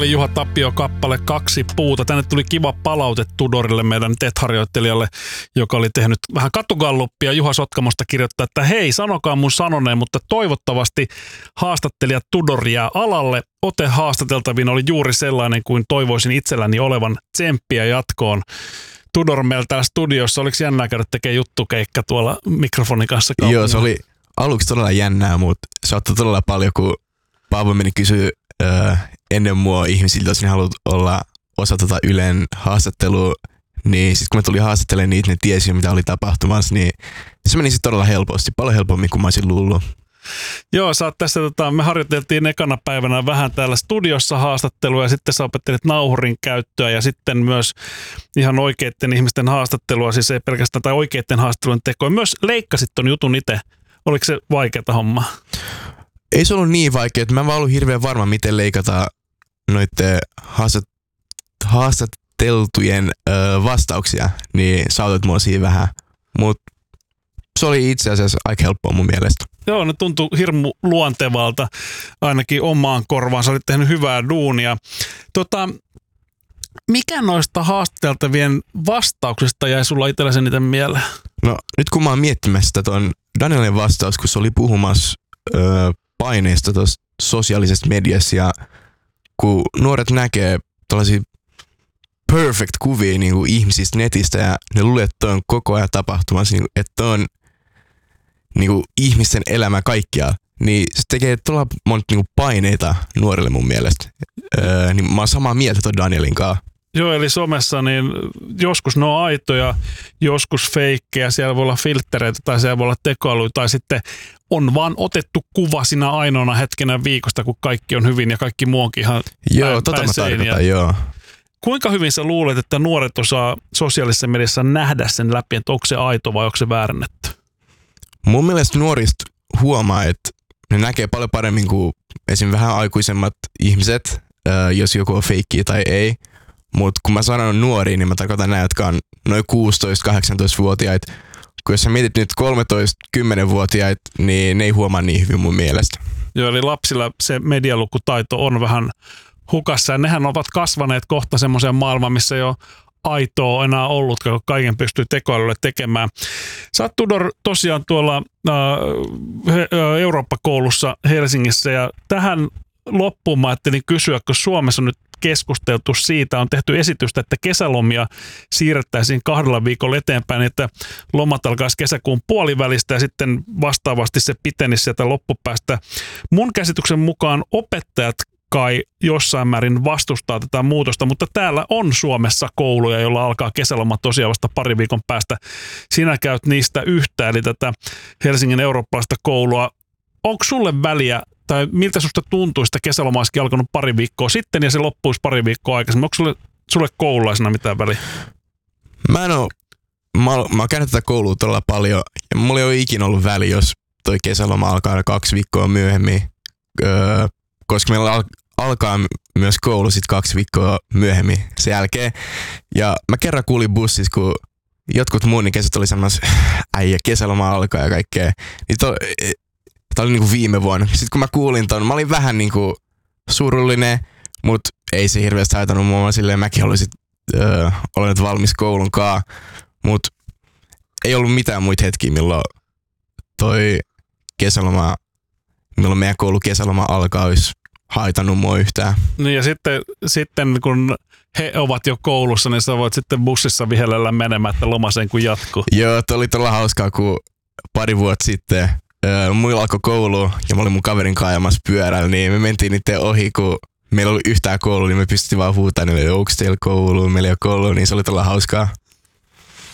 Juha Tapio kappale 2 puuta. Tänne tuli kiva palaute Tudorille, meidän TET-harjoittelijalle, joka oli tehnyt vähän katugalluppia. Juha Sotkamosta kirjoittaa, että hei, sanokaa mun sanoneen, mutta toivottavasti haastattelija Tudor jää alalle. Ote haastateltaviin oli juuri sellainen kuin toivoisin itselläni olevan, tsemppiä jatkoon. Tudor meillä täällä studiossa, oliko jännää käydä tekemään juttukeikka tuolla mikrofonin kanssa kaupungilla? Joo, se oli aluksi todella jännää, mutta se ottoi todella paljon, kun Paavo meni kysyä ennen mua ihmisiltä, jos ne haluat olla osa Ylen haastattelua, niin sitten kun mä tulin haastattelemaan niitä, ne tiesi jo, mitä oli tapahtumassa, niin se meni sitten todella helposti, paljon helpommin kuin mä olisin luullut. Joo, sä oot tässä, me harjoiteltiin ekana päivänä vähän täällä studiossa haastattelua ja sitten sä opettelit nauhurin käyttöä ja sitten myös ihan oikeiden ihmisten haastattelua, siis ei pelkästään tai oikeiden haastattelun tekoa. Myös leikkasit ton jutun itse. Oliko se vaikeata hommaa? Ei se ollut niin vaikea, että mä en vaan ollut hirveän varma, miten leikata noitten haastateltujen vastauksia, niin sä autoit mua siihen vähän, mutta se oli itse asiassa aika helppoa mun mielestä. Joo, ne tuntui hirmu luontevalta, ainakin omaan korvaan. Sä olit tehnyt hyvää duunia. Mikä noista haastateltavien vastauksista jäi sulla itsellesi eniten mieleen? No nyt kun mä oon miettimässä ton Danielin vastaus, kun se oli puhumassa paineista tuossa sosiaalisessa mediassa ja kun nuoret näkee tällaisia perfect kuvia niin kuin ihmisistä netistä ja ne luulee, että on koko ajan tapahtumassa, niin kuin, että on niin kuin ihmisten elämä kaikkiaan, niin se tekee todella monta niin kuin paineita nuorille mun mielestä. Niin mä oon samaa mieltä ton Danielin kanssa. Joo, eli somessa niin joskus ne on aitoja, joskus feikkejä, siellä voi olla filttereitä tai siellä voi olla tekoälyä tai sitten on vaan otettu kuva sinä ainoana hetkenä viikosta, kun kaikki on hyvin ja kaikki muu onkin ihan joo, tota mä tarkoitan, joo. Kuinka hyvin sä luulet, että nuoret osaa sosiaalisessa mediassa nähdä sen läpi, että onko se aito vai onko se väärännetty? Mun mielestä nuorista huomaa, että ne näkee paljon paremmin kuin esim. Vähän aikuisemmat ihmiset, jos joku on feikkiä tai ei. Mutta kun mä sanon nuoria, niin mä tarkoitan näitä, jotka on noin 16-18-vuotiaita. Kun jos sä mietit nyt 13-10-vuotiaita, niin ne ei huomaa niin hyvin mun mielestä. Joo, eli lapsilla se medialukutaito on vähän hukassa. Ja nehän ovat kasvaneet kohta semmoiseen maailmaan, missä ei ole aitoa enää ollutkaan, kun kaiken pystyy tekoälylle tekemään. Sä oot Tudor tosiaan tuolla Eurooppa-koulussa Helsingissä ja tähän loppuun mä ajattelin kysyä, kun Suomessa on nyt keskusteltu siitä, on tehty esitystä, että kesälomia siirrettäisiin 2 viikolla eteenpäin, että lomat alkaisi kesäkuun puolivälistä ja sitten vastaavasti se pitenisi sieltä loppupäästä. Mun käsityksen mukaan opettajat kai jossain määrin vastustaa tätä muutosta, mutta täällä on Suomessa kouluja, joilla alkaa kesäloma tosiaan vasta 2 viikon päästä. Sinä käyt niistä yhtä, eli tätä Helsingin eurooppalaista koulua. Onko sulle väliä, tai miltä susta tuntuu, että kesäloma olisikin alkanut 2 viikkoa sitten ja se loppuisi 2 viikkoa aikaisemmin? Onko sulle koululaisena mitään väliä? Mä oon käynyt tätä koulua todella paljon ja mulla ei ole ikinä ollut väliä, jos toi kesäloma alkaa 2 viikkoa myöhemmin, koska meillä alkaa myös koulu sitten 2 viikkoa myöhemmin sen jälkeen. Ja mä kerran kuulin bussissa, kun jotkut muun niin kesät oli semmoinen, äijä, kesäloma alkaa ja kaikkea. Niin tää oli niinku viime vuonna. Sitten kun mä kuulin ton, mä olin vähän niinku surullinen, mut ei se hirveästi haitanut mua. Silleen mäkin olisin olla nyt valmis koulun kaa. Mut ei ollut mitään muita hetkiä, milloin toi kesäloma, milloin meidän koulu kesäloma alkaa, olisi haitannut mua yhtään. Niin ja sitten kun he ovat jo koulussa, niin sä voit sitten bussissa vihellellä menemään, että loma sen kun jatkuu. Joo, toi oli todella hauskaa, kun 2 vuotta sitten muilla alkoi koulu ja mä olin mun kaverin kanssa ajamassa pyörällä, niin me mentiin niiden ohi, kun meillä oli yhtään koulu, niin me pystyttiin vaan huutamaan, että onko teillä koulu, meillä ei ole koulu, niin se oli todella hauskaa.